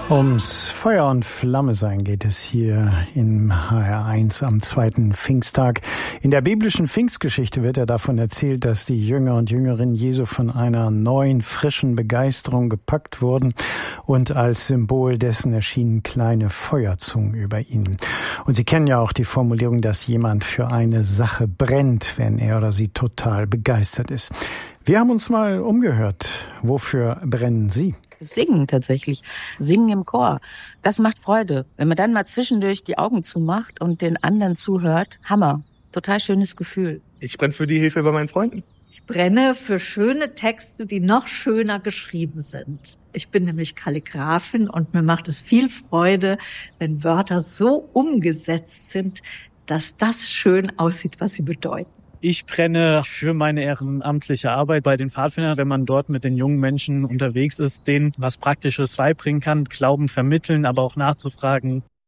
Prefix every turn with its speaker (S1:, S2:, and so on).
S1: Ums Feuer und Flamme sein geht es hier in HR1 am zweiten Pfingsttag. In der biblischen Pfingstgeschichte wird davon erzählt, dass die Jünger und Jüngerinnen Jesu von einer neuen, frischen Begeisterung gepackt wurden und als Symbol dessen erschienen kleine Feuerzungen über ihnen. Und Sie kennen ja auch die Formulierung, dass jemand für eine Sache brennt, wenn er oder sie total begeistert ist. Wir haben uns mal umgehört. Wofür brennen Sie?
S2: Singen tatsächlich. Singen im Chor. Das macht Freude. Wenn man dann mal zwischendurch die Augen zumacht und den anderen zuhört, Hammer. Total schönes Gefühl.
S3: Ich brenne für die Hilfe bei meinen Freunden.
S4: Ich brenne für schöne Texte, die noch schöner geschrieben sind. Ich bin nämlich Kalligraphin und mir macht es viel Freude, wenn Wörter so umgesetzt sind, dass das schön aussieht, was sie bedeuten.
S5: Ich brenne für meine ehrenamtliche Arbeit bei den Pfadfindern, wenn man dort mit den jungen Menschen unterwegs ist, denen was Praktisches beibringen kann, Glauben vermitteln, aber auch nachzufragen,